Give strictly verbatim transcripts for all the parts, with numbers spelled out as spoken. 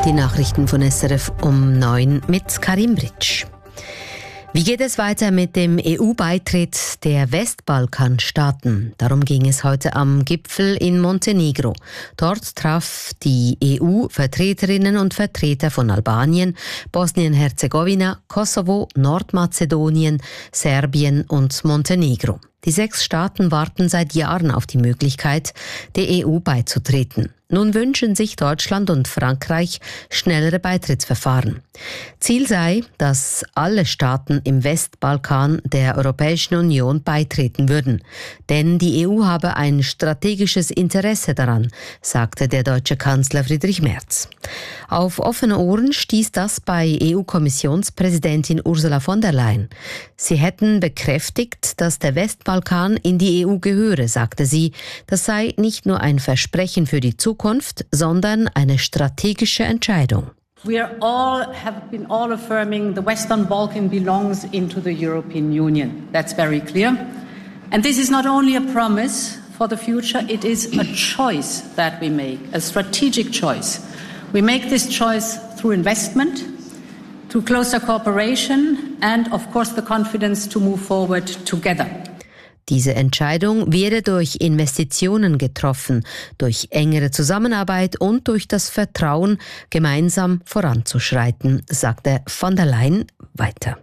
Die Nachrichten von S R F um neun mit Karim Britsch. Wie geht es weiter mit dem E U-Beitritt der Westbalkanstaaten? Darum ging es heute am Gipfel in Montenegro. Dort traf die E U-Vertreterinnen und Vertreter von Albanien, Bosnien-Herzegowina, Kosovo, Nordmazedonien, Serbien und Montenegro. Die sechs Staaten warten seit Jahren auf die Möglichkeit, der E U beizutreten. Nun wünschen sich Deutschland und Frankreich schnellere Beitrittsverfahren. Ziel sei, dass alle Staaten im Westbalkan der Europäischen Union beitreten würden. Denn die E U habe ein strategisches Interesse daran, sagte der deutsche Kanzler Friedrich Merz. Auf offene Ohren stieß das bei E U-Kommissionspräsidentin Ursula von der Leyen. Sie hätten bekräftigt, dass der Westbalkan in die E U gehöre, sagte sie. Das sei nicht nur ein Versprechen für die Zukunft, sondern eine strategische Entscheidung. We are all have been all affirming the Western Balkan belongs into the European Union. That's very clear. And this is not only a promise for the future, it is a choice that we make, a strategic choice. We make this choice through investment, through closer cooperation and of course the confidence to move forward together. Diese Entscheidung werde durch Investitionen getroffen, durch engere Zusammenarbeit und durch das Vertrauen, gemeinsam voranzuschreiten, sagte von der Leyen weiter.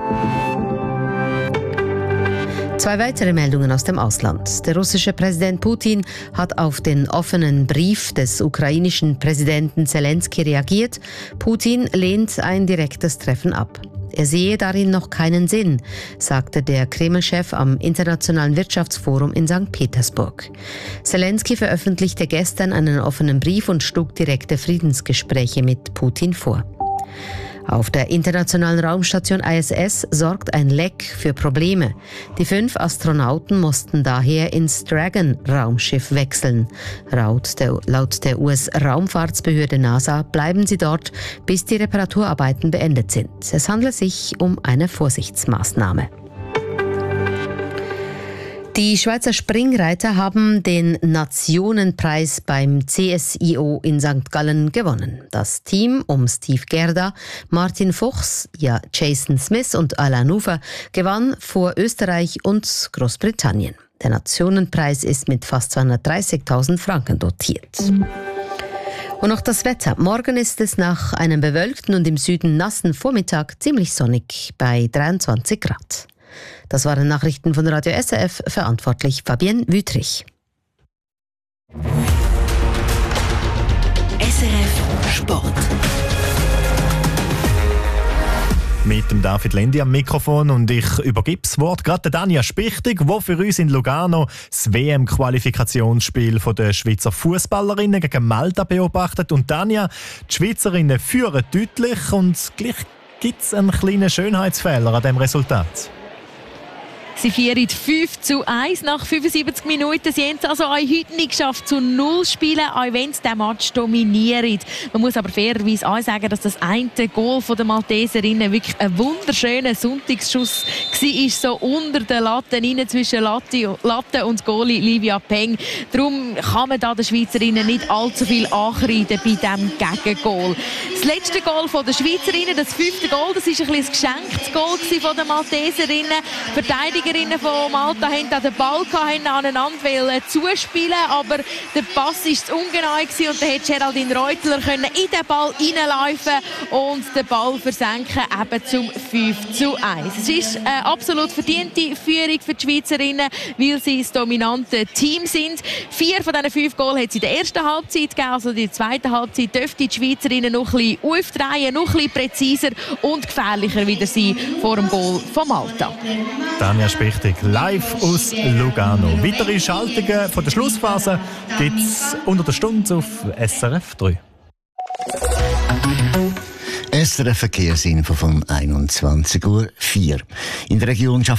Zwei weitere Meldungen aus dem Ausland. Der russische Präsident Putin hat auf den offenen Brief des ukrainischen Präsidenten Zelensky reagiert. Putin lehnt ein direktes Treffen ab. Er sehe darin noch keinen Sinn, sagte der Kreml-Chef am Internationalen Wirtschaftsforum in Sankt Petersburg. Zelensky veröffentlichte gestern einen offenen Brief und schlug direkte Friedensgespräche mit Putin vor. Auf der internationalen Raumstation I S S sorgt ein Leck für Probleme. Die fünf Astronauten mussten daher ins Dragon-Raumschiff wechseln. Laut der, laut der U S-Raumfahrtsbehörde NASA bleiben sie dort, bis die Reparaturarbeiten beendet sind. Es handelt sich um eine Vorsichtsmaßnahme. Die Schweizer Springreiter haben den Nationenpreis beim C S I O in Sankt Gallen gewonnen. Das Team um Steve Gerda, Martin Fuchs, ja, Jason Smith und Alain Ufer gewann vor Österreich und Großbritannien. Der Nationenpreis ist mit fast zweihundertdreißigtausend Franken dotiert. Und noch das Wetter. Morgen ist es nach einem bewölkten und im Süden nassen Vormittag ziemlich sonnig bei dreiundzwanzig Grad. Das waren Nachrichten von Radio S R F, verantwortlich Fabienne Wüthrich. S R F Sport. Mit dem David Lendi am Mikrofon und ich übergebe das Wort gerade der Danja Spichtig, die für uns in Lugano das W M-Qualifikationsspiel der Schweizer Fußballerinnen gegen Malta beobachtet. Und Danja, die Schweizerinnen führen deutlich und gleich gibt es einen kleinen Schönheitsfehler an diesem Resultat. Sie führen fünf zu eins nach fünfundsiebzig Minuten. Sie haben es also auch heute nicht geschafft, zu null zu spielen, auch wenn sie den Match dominieren. Man muss aber fairerweise auch sagen, dass das eine Goal der Malteserinnen wirklich ein wunderschöner Sonntagsschuss war, so unter den Latten rein, zwischen Latte, Latte und Goalie Livia Peng. Darum kann man da den Schweizerinnen nicht allzu viel ankreiden bei diesem Gegengoal. Das letzte Goal der Schweizerinnen, das fünfte Goal, das war ein bisschen ein geschenktes Goal von den Malteserinnen. Verteidiger von Malta haben den Ball gehabt, aneinander zuspielen, aber der Pass war zu ungenau und dann hätte Geraldine Reutler in den Ball reinlaufen und den Ball versenken, eben zum fünf zu eins. Es ist eine absolut verdiente Führung für die Schweizerinnen, weil sie das dominante Team sind. Vier von diesen fünf Goals hat es in der ersten Halbzeit gegeben, also in der zweiten Halbzeit dürften die Schweizerinnen noch ein bisschen aufdrehen, noch ein bisschen präziser und gefährlicher wieder sein vor dem Goal von Malta. Danja Spichtig, live aus Lugano. Weitere Schaltungen von der Schlussphase gibt es unter der Stunde auf S R F drei. S R F Verkehrsinfo von einundzwanzig Uhr vier. In der Region